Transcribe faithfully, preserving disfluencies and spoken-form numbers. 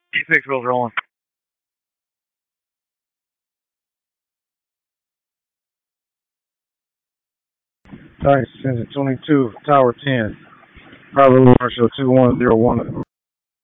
Apex wheels rolling. Alright, Center twenty-two, Tower ten. Bravo Marshall two one zero one.